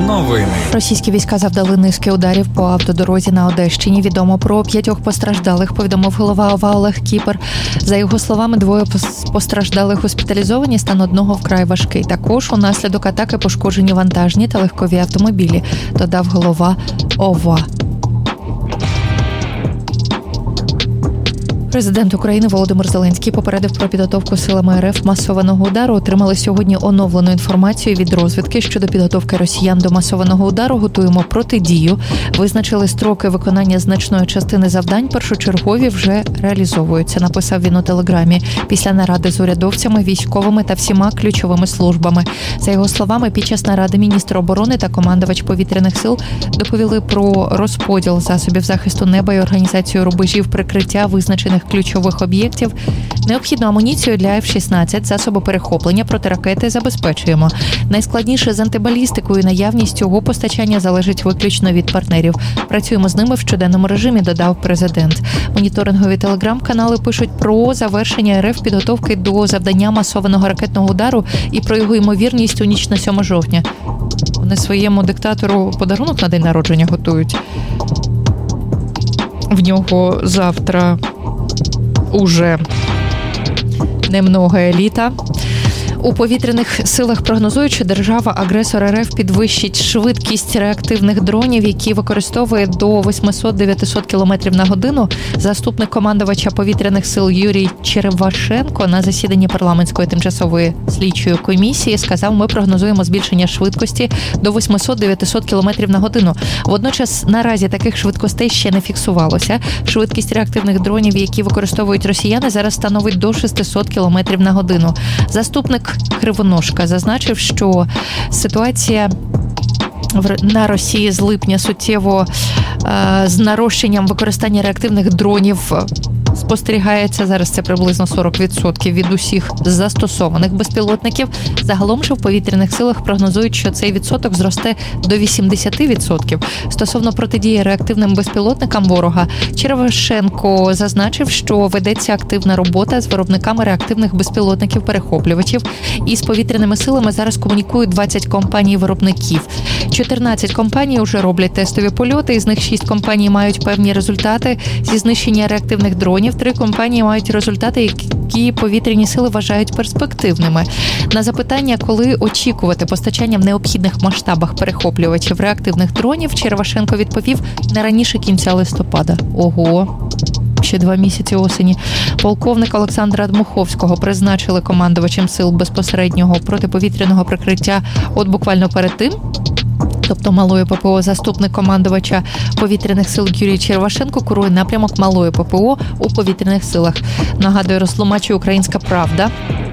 Новини. Російські війська завдали низки ударів по автодорозі на Одещині. Відомо про 5 постраждалих, повідомив голова ОВА Олег Кіпер. За його словами, 2 постраждалих госпіталізовані, стан одного вкрай важкий. Також унаслідок атаки пошкоджені вантажні та легкові автомобілі, додав голова ОВА. Президент України Володимир Зеленський попередив про підготовку силами РФ масованого удару. Отримали сьогодні оновлену інформацію від розвідки щодо підготовки росіян до масованого удару. Готуємо протидію. Визначили строки виконання значної частини завдань. Першочергові вже реалізовуються, написав він у телеграмі. Після наради з урядовцями, військовими та всіма ключовими службами. За його словами, під час наради міністр оборони та командувач повітряних сил доповіли про розподіл засобів захисту неба і організацію рубежів прикриття визначених ключових об'єктів. Необхідну амуніцію для F-16, засоби перехоплення, протиракети забезпечуємо. Найскладніше з антибалістикою, наявність цього постачання залежить виключно від партнерів. Працюємо з ними в щоденному режимі, додав президент. Моніторингові телеграм-канали пишуть про завершення РФ підготовки до завдання масованого ракетного удару і про його ймовірність у ніч на 7 жовтня. Вони своєму диктатору подарунок на день народження готують. В нього завтра уже немного еліта. У повітряних силах прогнозують, що держава-агресор РФ підвищить швидкість реактивних дронів, які використовує до 800-900 км на годину. Заступник командувача повітряних сил Юрій Черевашенко на засіданні парламентської тимчасової слідчої комісії сказав, ми прогнозуємо збільшення швидкості до 800-900 км на годину. Водночас наразі таких швидкостей ще не фіксувалося. Швидкість реактивних дронів, які використовують росіяни, зараз становить до 600 км на годину. Заступник Кривоножка зазначив, що ситуація на Росії з липня суттєво з нарощенням використання реактивних дронів спостерігається. Зараз це приблизно 40% від усіх застосованих безпілотників. Загалом же в повітряних силах прогнозують, що цей відсоток зросте до 80%. Стосовно протидії реактивним безпілотникам ворога, Черевашенко зазначив, що ведеться активна робота з виробниками реактивних безпілотників-перехоплювачів. І з повітряними силами зараз комунікують 20 компаній-виробників. 14 компаній вже роблять тестові польоти, із них 6 компаній мають певні результати зі знищення реактивних дронів. 3 компанії мають результати, які повітряні сили вважають перспективними. На запитання, коли очікувати постачання в необхідних масштабах перехоплювачів реактивних дронів, Черевашенко відповів не раніше кінця листопада. Ого! Ще 2 місяці осені. Полковника Олександра Дмуховського призначили командувачем сил безпосереднього протиповітряного прикриття от буквально перед тим, тобто малої ППО, заступник командувача повітряних сил Юрій Черевашенко курує напрямок малої ППО у повітряних силах. Нагадує, розтлумачує «Українська правда».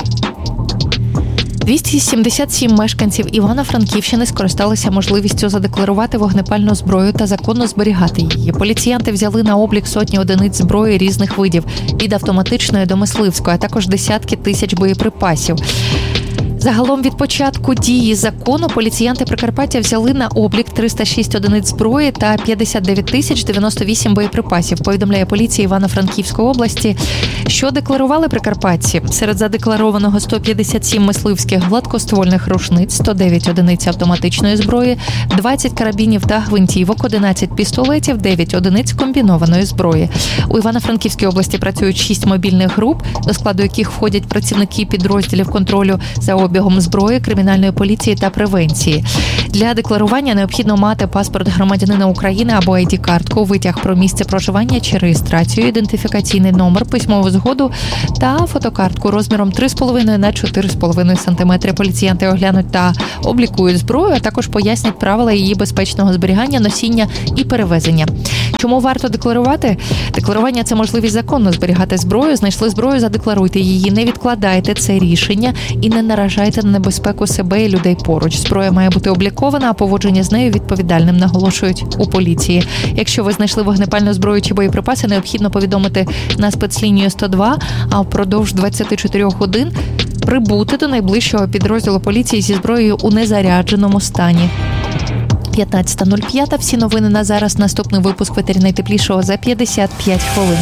277 мешканців Івано-Франківщини скористалися можливістю задекларувати вогнепальну зброю та законно зберігати її. Поліціянти взяли на облік сотні одиниць зброї різних видів, від автоматичної до мисливської, а також десятки тисяч боєприпасів. Загалом від початку дії закону поліціянти Прикарпаття взяли на облік 306 одиниць зброї та 59 тисяч 98 боєприпасів, повідомляє поліція Івано-Франківської області. Що декларували прикарпатці? Серед задекларованого 157 мисливських гладкоствольних рушниць, 109 одиниць автоматичної зброї, 20 карабінів та гвинтівок, 11 пістолетів, 9 одиниць комбінованої зброї. У Івано-Франківській області працюють 6 мобільних груп, до складу яких входять працівники підрозділів контролю за обігом зброї, кримінальної поліції та превенції. Для декларування необхідно мати паспорт громадянина України або ID-картку, витяг про місце проживання чи реєстрацію, ідентифікаційний номер, письмову згоду та фотокартку розміром 3,5 на 4,5 см. Поліціянти оглянуть та облікують зброю, а також пояснять правила її безпечного зберігання, носіння і перевезення. Чому варто декларувати? Декларування – це можливість законно зберігати зброю. Знайшли зброю – задекларуйте її. Не відкладайте це рішення і не наражайте на небезпеку себе і людей поруч. Зброя має бути облікована, а поводження з нею відповідальним, наголошують у поліції. Якщо ви знайшли вогнепальну зброю чи боєприпаси, необхідно повідомити на спецлінію 102, а впродовж 24 годин прибути до найближчого підрозділу поліції зі зброєю у незарядженому стані. 15:05. Всі новини на зараз. Наступний випуск «Ветері найтеплішого» за 55 хвилин.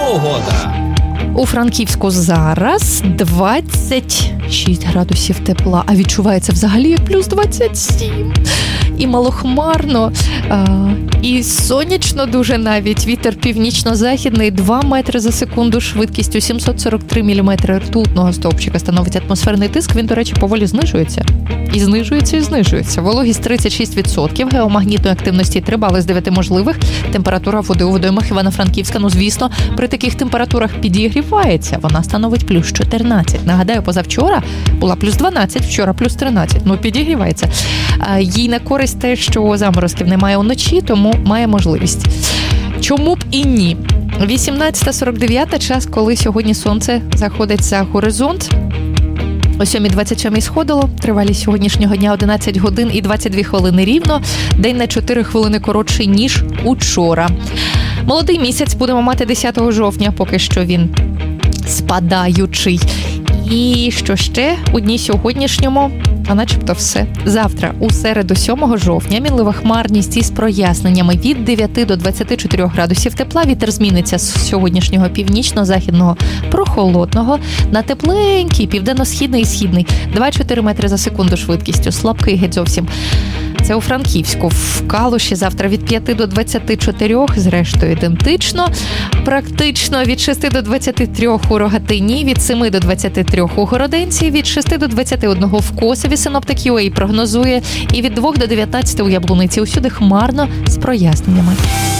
Погода. У Франківську зараз 26 градусів тепла, а відчувається взагалі як плюс 27. І малохмарно, і сонячно дуже навіть. Вітер північно-західний 2 метри за секунду, швидкістю 743 міліметри ртутного стовпчика становить атмосферний тиск. Він, до речі, поволі знижується. І знижується, і знижується. Вологість 36%, геомагнітної активності 3 бали з 9 можливих. Температура води у водоймах Івано-Франківська, звісно, при таких температурах підігрівається. Вона становить плюс 14. Нагадаю, позавчора була плюс 12, вчора плюс 13. Підігрівається. Їй на користь те, що заморозків немає уночі, тому має можливість. Чому б і ні? 18:49 час, коли сьогодні сонце заходить за горизонт. О 7:27 сходило. Тривалість сьогоднішнього дня 11 годин і 22 хвилини рівно. День на 4 хвилини коротший, ніж учора. Молодий місяць будемо мати 10 жовтня, поки що він спадаючий. І що ще у дні сьогоднішньому, а начебто все. Завтра, у середу 7 жовтня, мінлива хмарність із проясненнями від 9 до 24 градусів тепла. Вітер зміниться з сьогоднішнього північно-західного прохолодного на тепленький, південно-східний і східний. 2-4 метри за секунду швидкістю. Слабкий геть зовсім. Це у Франківську. В Калуші завтра від 5 до 24, зрештою ідентично. Практично від 6 до 23 у Рогатині, від 7 до 23 у Городенці, від 6 до 21 в Косові Синоптик.UA прогнозує, і від 2 до 19 у Яблуниці. Усюди хмарно з проясненнями.